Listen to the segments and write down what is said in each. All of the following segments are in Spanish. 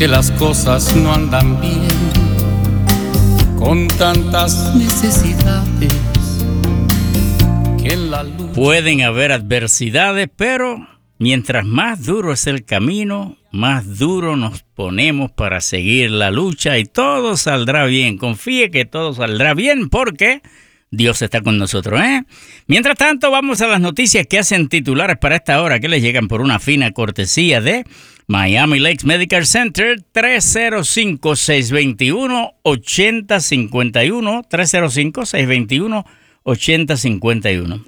que las cosas no andan bien, con tantas necesidades que en la lucha... Pueden haber adversidades, pero mientras más duro es el camino, más duro nos ponemos para seguir la lucha y todo saldrá bien. Confíe que todo saldrá bien porque Dios está con nosotros, ¿eh? Mientras tanto, vamos a las noticias que hacen titulares para esta hora, que les llegan por una fina cortesía de Miami Lakes Medical Center, 305-621-8051, 305-621-8051.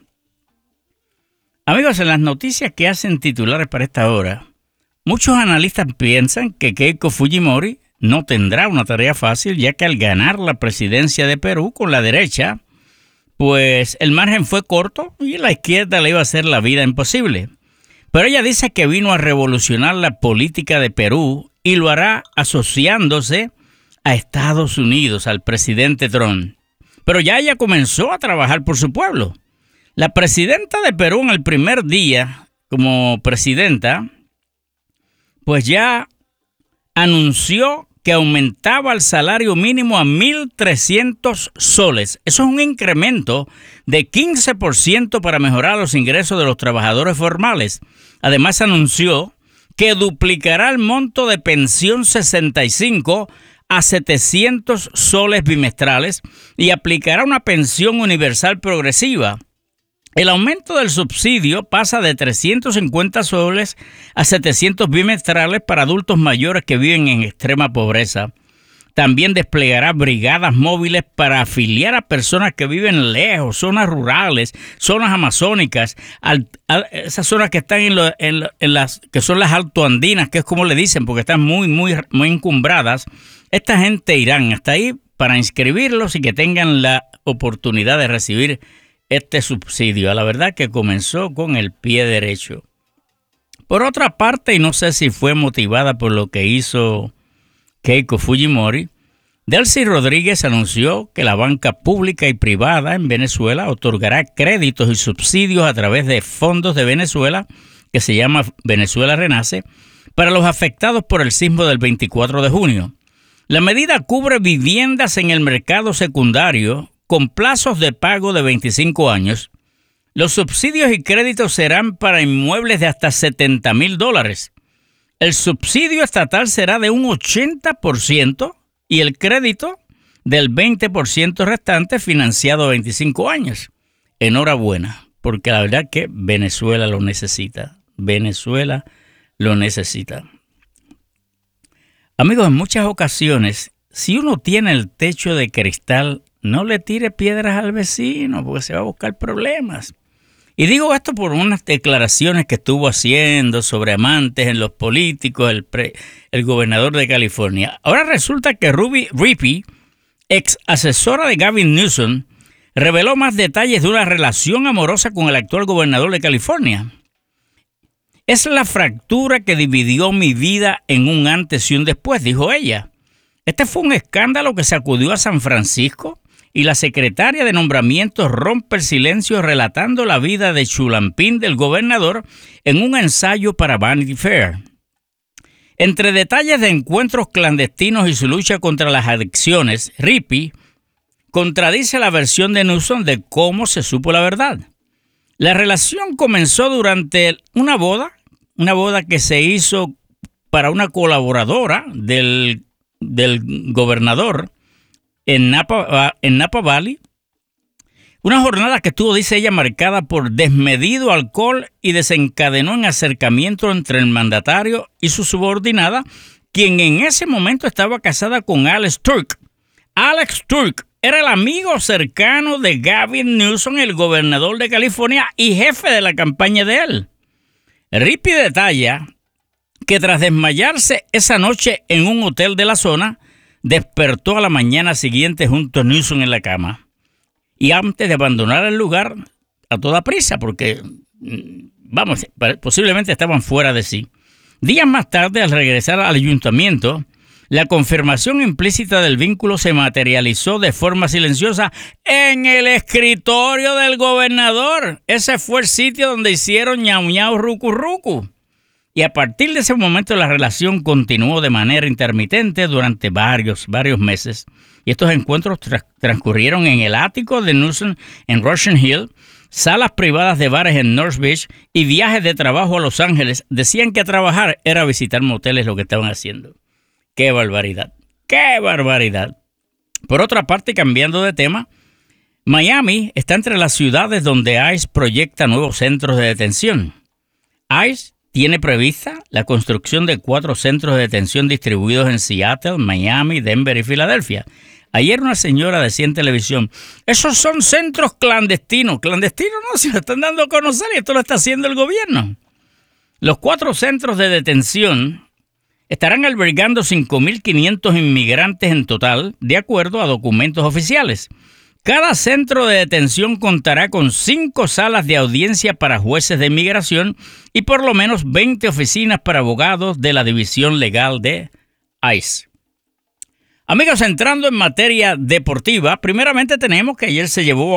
Amigos, en las noticias que hacen titulares para esta hora, muchos analistas piensan que Keiko Fujimori no tendrá una tarea fácil, ya que al ganar la presidencia de Perú con la derecha, pues el margen fue corto y la izquierda le iba a hacer la vida imposible. Pero ella dice que vino a revolucionar la política de Perú y lo hará asociándose a Estados Unidos, al presidente Trump. Pero ya ella comenzó a trabajar por su pueblo. La presidenta de Perú en el primer día como presidenta, pues ya anunció que aumentaba el salario mínimo a 1.300 soles. Eso es un incremento de 15% para mejorar los ingresos de los trabajadores formales. Además anunció que duplicará el monto de pensión 65 a 700 soles bimestrales y aplicará una pensión universal progresiva. El aumento del subsidio pasa de 350 soles a 700 bimestrales para adultos mayores que viven en extrema pobreza. También desplegará brigadas móviles para afiliar a personas que viven lejos, zonas rurales, zonas amazónicas, esas zonas que están en las que son las altoandinas, que es como le dicen, porque están muy encumbradas. Esta gente irán hasta ahí para inscribirlos y que tengan la oportunidad de recibir este subsidio. A la verdad que comenzó con el pie derecho. Por otra parte, y no sé si fue motivada por lo que hizo Keiko Fujimori, Delcy Rodríguez anunció que la banca pública y privada en Venezuela otorgará créditos y subsidios a través de fondos de Venezuela, que se llama Venezuela Renace, para los afectados por el sismo del 24 de junio. La medida cubre viviendas en el mercado secundario con plazos de pago de 25 años. Los subsidios y créditos serán para inmuebles de hasta $70,000. El subsidio estatal será de un 80% y el crédito del 20% restante financiado a 25 años. Enhorabuena, porque la verdad que Venezuela lo necesita. Venezuela lo necesita. Amigos, en muchas ocasiones, si uno tiene el techo de cristal, no le tire piedras al vecino porque se va a buscar problemas. Y digo esto por unas declaraciones que estuvo haciendo sobre amantes en los políticos, el gobernador de California. Ahora resulta que Ruby Rippey, ex asesora de Gavin Newsom, reveló más detalles de una relación amorosa con el actual gobernador de California. Es la fractura que dividió mi vida en un antes y un después, dijo ella. Este fue un escándalo que sacudió a San Francisco y la secretaria de nombramientos rompe el silencio relatando la vida de chulampín del gobernador en un ensayo para Vanity Fair. Entre detalles de encuentros clandestinos y su lucha contra las adicciones, Rippey contradice la versión de Newsom de cómo se supo la verdad. La relación comenzó durante una boda que se hizo para una colaboradora del gobernador en Napa Valley. Una jornada que estuvo, dice ella, marcada por desmedido alcohol y desencadenó en acercamiento entre el mandatario y su subordinada, quien en ese momento estaba casada con Alex Turk. Alex Turk era el amigo cercano de Gavin Newsom, el gobernador de California y jefe de la campaña de él. Rippey detalla que tras desmayarse esa noche en un hotel de la zona, despertó a la mañana siguiente junto a Newsom en la cama. Y antes de abandonar el lugar, a toda prisa, porque, posiblemente estaban fuera de sí. Días más tarde, al regresar al ayuntamiento, la confirmación implícita del vínculo se materializó de forma silenciosa en el escritorio del gobernador. Ese fue el sitio donde hicieron ñau ñau rucu rucu. y a partir de ese momento la relación continuó de manera intermitente durante varios meses. Y estos encuentros transcurrieron en el ático de Newsom en Russian Hill, salas privadas de bares en North Beach y viajes de trabajo a Los Ángeles. Decían que a trabajar era visitar moteles lo que estaban haciendo. ¡Qué barbaridad! ¡Qué barbaridad! Por otra parte, cambiando de tema, Miami está entre las ciudades donde ICE proyecta nuevos centros de detención. ICE tiene prevista la construcción de 4 centros de detención distribuidos en Seattle, Miami, Denver y Filadelfia. Ayer una señora decía en televisión, esos son centros clandestinos. Clandestinos no, se lo están dando a conocer y esto lo está haciendo el gobierno. Los 4 centros de detención estarán albergando 5.500 inmigrantes en total, de acuerdo a documentos oficiales. Cada centro de detención contará con 5 salas de audiencia para jueces de inmigración y por lo menos 20 oficinas para abogados de la división legal de ICE. Amigos, entrando en materia deportiva, primeramente tenemos que ayer se llevó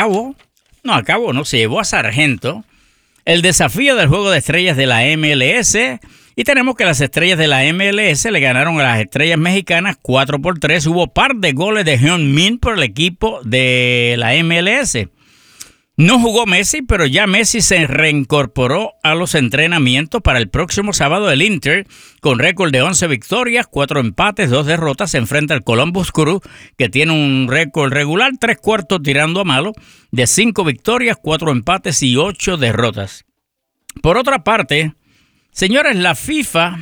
se llevó a Sargento el desafío del Juego de Estrellas de la MLS. Y tenemos que las estrellas de la MLS le ganaron a las estrellas mexicanas 4-3. Hubo par de goles de Heung-min por el equipo de la MLS. No jugó Messi, pero ya Messi se reincorporó a los entrenamientos para el próximo sábado. El Inter, con récord de 11 victorias, 4 empates, 2 derrotas, se enfrenta al Columbus Crew, que tiene un récord regular, 3/4 tirando a malo, de 5 victorias, 4 empates y 8 derrotas. Por otra parte, señores, la FIFA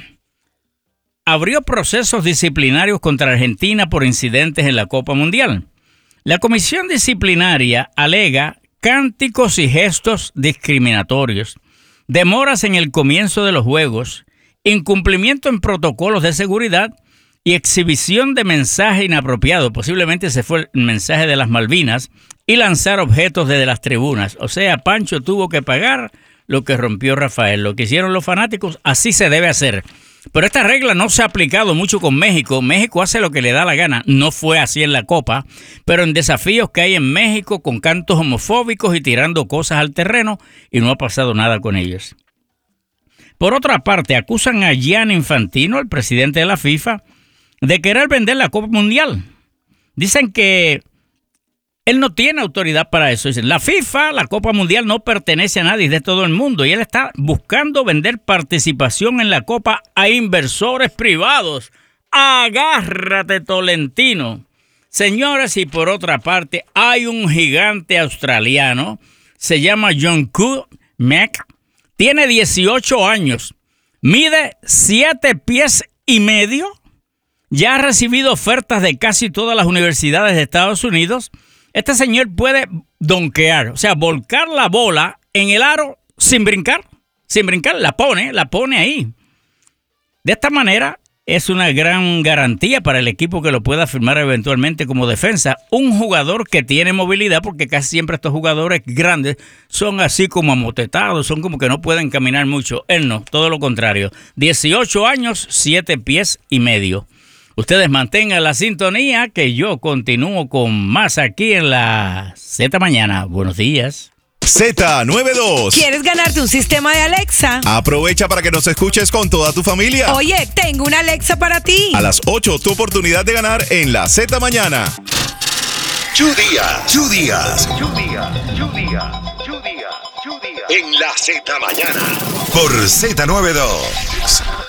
abrió procesos disciplinarios contra Argentina por incidentes en la Copa Mundial. La comisión disciplinaria alega cánticos y gestos discriminatorios, demoras en el comienzo de los juegos, incumplimiento en protocolos de seguridad y exhibición de mensaje inapropiado. Posiblemente ese fue el mensaje de las Malvinas, y lanzar objetos desde las tribunas. O sea, Pancho tuvo que pagar lo que rompió Rafael. Lo que hicieron los fanáticos, así se debe hacer. Pero esta regla no se ha aplicado mucho con México. México hace lo que le da la gana. No fue así en la Copa, pero en desafíos que hay en México con cantos homofóbicos y tirando cosas al terreno, y no ha pasado nada con ellos. Por otra parte, acusan a Gianni Infantino, el presidente de la FIFA, de querer vender la Copa Mundial. Dicen que él no tiene autoridad para eso. Dicen, la FIFA, la Copa Mundial, no pertenece a nadie, es de todo el mundo. Y él está buscando vender participación en la Copa a inversores privados. Agárrate, Tolentino. Señores, y por otra parte, hay un gigante australiano, se llama Jungkook Mek, tiene 18 años, mide 7 pies y medio, ya ha recibido ofertas de casi todas las universidades de Estados Unidos. Este señor puede donkear, o sea, volcar la bola en el aro sin brincar, la pone ahí. De esta manera es una gran garantía para el equipo que lo pueda firmar eventualmente como defensa. Un jugador que tiene movilidad, porque casi siempre estos jugadores grandes son así como amotetados, son como que no pueden caminar mucho. Él no, todo lo contrario. 18 años, 7 pies y medio. Ustedes mantengan la sintonía, que yo continúo con más aquí en la Z Mañana. Buenos días. Z92. ¿Quieres ganarte un sistema de Alexa? Aprovecha para que nos escuches con toda tu familia. Oye, tengo una Alexa para ti. A las 8, tu oportunidad de ganar en la Z Mañana. Two días. En la Z Mañana. Por Z92.